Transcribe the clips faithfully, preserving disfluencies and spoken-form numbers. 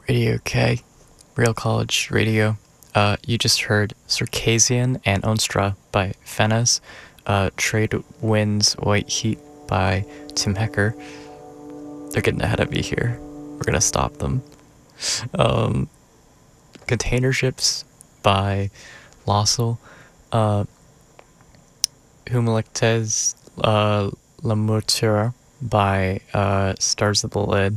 Radio K, Real College Radio. Uh, you just heard Circassian and Onstra by Fenez, uh, Trade Winds White Heat by Tim Hecker. They're getting ahead of me here. We're gonna stop them. Um, Container Ships by Lossel, uh, Humelectes uh, La Mouture by uh, Stars of the Lid.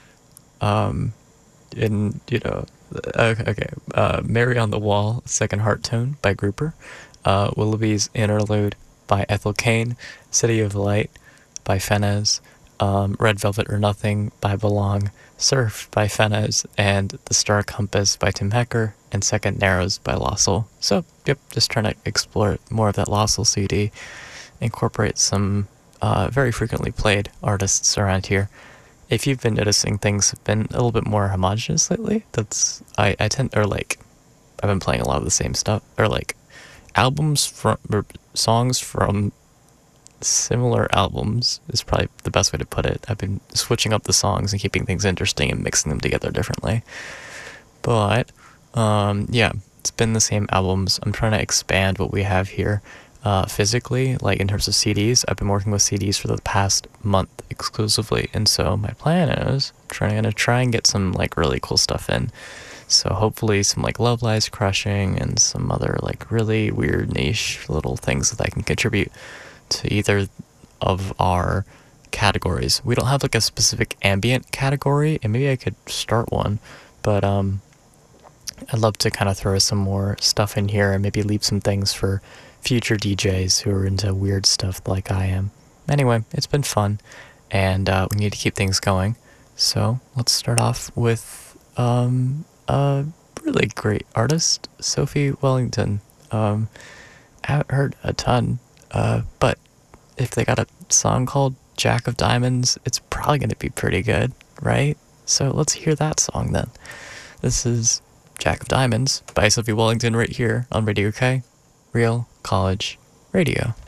Um, and, you know, okay, okay. Uh, Mary on the Wall, Second Heart Tone by Grouper. Uh, Willoughby's Interlude by Ethel Cain. City of Light by Fenez. Um, Red Velvet or Nothing by Belong. Surf by Fenez. And The Star Compass by Tim Hecker. And Second Narrows by Lossel. So, yep, just trying to explore more of that Lossel C D. Incorporate some uh, very frequently played artists around here. If you've been noticing things have been a little bit more homogenous lately, that's, I, I tend, or like, I've been playing a lot of the same stuff, or like, albums from, or songs from similar albums is probably the best way to put it. I've been switching up the songs and keeping things interesting and mixing them together differently. But, um, yeah, it's been the same albums. I'm trying to expand what we have here. Uh, physically, like in terms of C Ds, I've been working with C Ds for the past month exclusively, and so my plan is trying to try and get some like really cool stuff in. So hopefully some like Love Lies Crushing and some other like really weird niche little things that I can contribute to either of our categories. We don't have like a specific ambient category, and maybe I could start one, but um, I'd love to kind of throw some more stuff in here and maybe leave some things for future D Js who are into weird stuff like I am. Anyway, it's been fun, and uh, we need to keep things going. So let's start off with um, a really great artist, Sophie Wellington. Um, I haven't heard a ton, uh, but if they got a song called Jack of Diamonds, it's probably going to be pretty good, right? So let's hear that song then. This is Jack of Diamonds by Sophie Wellington right here on Radio K, Real College Radio.